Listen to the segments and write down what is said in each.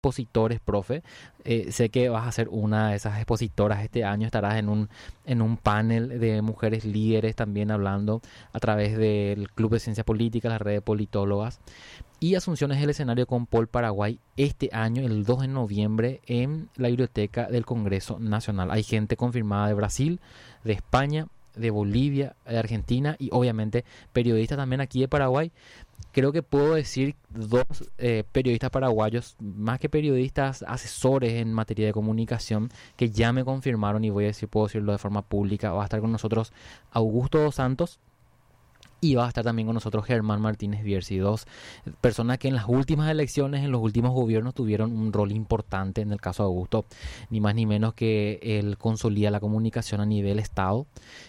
expositores, profe. Sé que vas a ser una de esas expositoras este año, estarás en un panel de mujeres líderes también hablando a través del Club de Ciencia Política, la red de politólogas. Y Asunción es el escenario con Paul Paraguay este año, el 2 de noviembre, en la Biblioteca del Congreso Nacional. Hay gente confirmada de Brasil, de España, de Bolivia, de Argentina y obviamente periodistas también aquí de Paraguay. Creo que puedo decir dos periodistas paraguayos, más que periodistas, asesores en materia de comunicación, que ya me confirmaron y puedo decirlo de forma pública. Va a estar con nosotros Augusto dos Santos. Y va a estar también con nosotros Germán Martínez Bierzi, dos personas que en las últimas elecciones, en los últimos gobiernos, tuvieron un rol importante. En el caso de Augusto, ni más ni menos que él consolida la comunicación a nivel Estado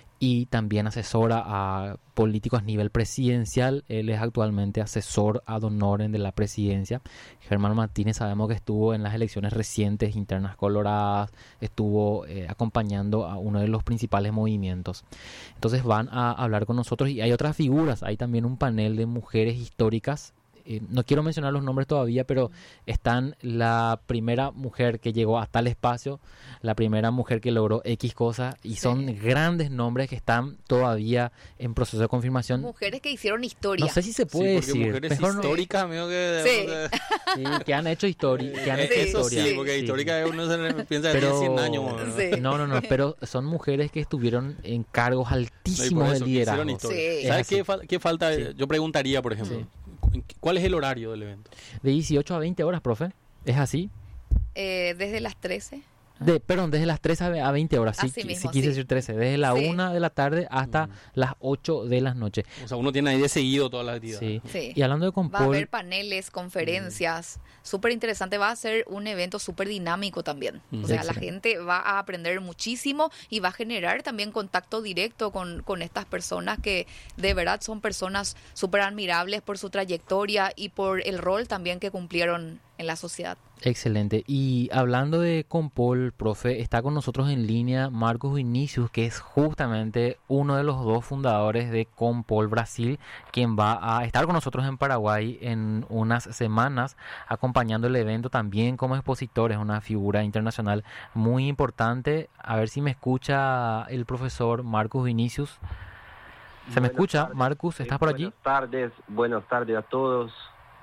y también asesora a políticos a nivel presidencial. Él es actualmente asesor ad honorem de la presidencia. Germán Martínez sabemos que estuvo en las elecciones recientes internas coloradas, estuvo acompañando a uno de los principales movimientos. Entonces van a hablar con nosotros y hay otras figuras, hay también un panel de mujeres históricas. No quiero mencionar los nombres todavía, pero están la primera mujer que llegó hasta el espacio, la primera mujer que logró X cosa, y son grandes nombres que están todavía en proceso de confirmación. Mujeres que hicieron historia. No sé si se puede decir. Mujeres mejor históricas, amigo, que... Sí, que han hecho historia. Eso sí, porque histórica uno se piensa de 100 años. No, pero son mujeres que estuvieron en cargos altísimos de liderazgo. ¿Sabes qué falta? Sí. Yo preguntaría, por ejemplo, ¿cuál es el horario del evento? De 18 a 20 horas, profe. ¿Es así? Desde las 13. Desde las 13 a 20 horas, Así mismo, quise decir 13, desde la 1 de la tarde hasta las 8 de la noche. O sea, uno tiene ahí de seguido todas las actividades. Sí. Y hablando de Compol, va a haber paneles, conferencias, súper interesante, va a ser un evento súper dinámico también. O sea, la gente va a aprender muchísimo y va a generar también contacto directo con estas personas que de verdad son personas súper admirables por su trayectoria y por el rol también que cumplieron en la sociedad. Excelente. Y hablando de Compol, profe, está con nosotros en línea Marcos Vinicius, que es justamente uno de los dos fundadores de Compol Brasil, quien va a estar con nosotros en Paraguay en unas semanas, acompañando el evento también como expositor. Es una figura internacional muy importante. A ver si me escucha el profesor Marcos Vinicius. ¿Se me escucha? Marcos, ¿estás por allí? Buenas tardes a todos.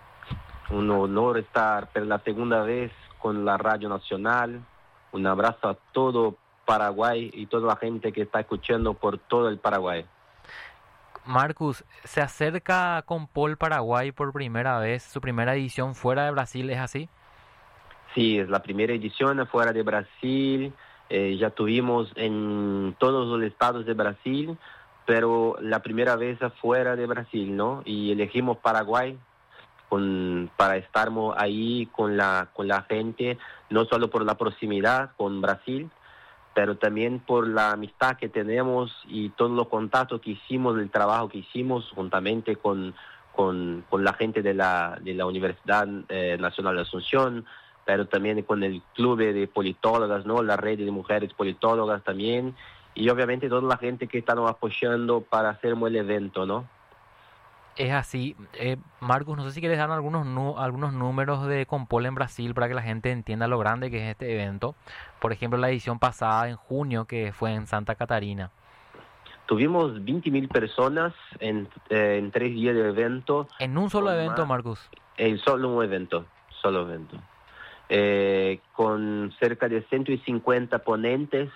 Un honor estar por la segunda vez con la Radio Nacional. Un abrazo a todo Paraguay y toda la gente que está escuchando por todo el Paraguay. Marcus, se acerca Compol Paraguay por primera vez, su primera edición fuera de Brasil, ¿es así? Sí, es la primera edición fuera de Brasil. Ya tuvimos en todos los estados de Brasil, pero la primera vez fuera de Brasil, ¿no? Y elegimos Paraguay para estar ahí con la gente, no solo por la proximidad con Brasil, pero también por la amistad que tenemos y todos los contactos que hicimos, el trabajo que hicimos juntamente con la gente de la Universidad Nacional de Asunción, pero también con el club de politólogas, ¿no? La red de mujeres politólogas también, y obviamente toda la gente que está nos apoyando para hacer el evento, ¿no? Es así. Marcus, no sé si quieres dar algunos números de Compol en Brasil para que la gente entienda lo grande que es este evento. Por ejemplo, la edición pasada en junio, que fue en Santa Catarina. Tuvimos 20.000 personas en 3 días de evento. ¿En un solo evento, Marcus? Solo un evento. Con cerca de 150 ponentes,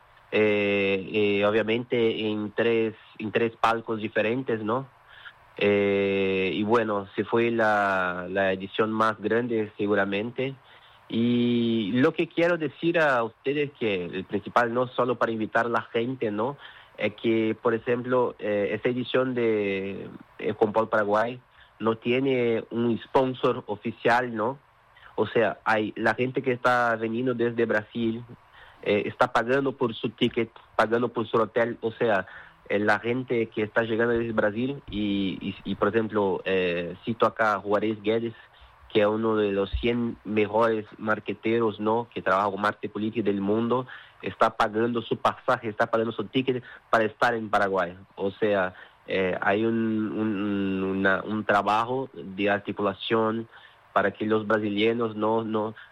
obviamente en tres palcos diferentes, ¿no? Y bueno, se fue la edición más grande seguramente. Y lo que quiero decir a ustedes que el principal, no solo para invitar a la gente, ¿no? Es que, por ejemplo, esta edición de Compol Paraguay no tiene un sponsor oficial, ¿no? O sea, la gente que está veniendo desde Brasil está pagando por su ticket, pagando por su hotel, o sea, la gente que está llegando desde Brasil y por ejemplo, cito acá a Juarez Guedes, que es uno de los 100 mejores marqueteros, ¿no? Que trabaja con marketing político del mundo, está pagando su pasaje, está pagando su ticket para estar en Paraguay. O sea, hay un trabajo de articulación para que los brasileños no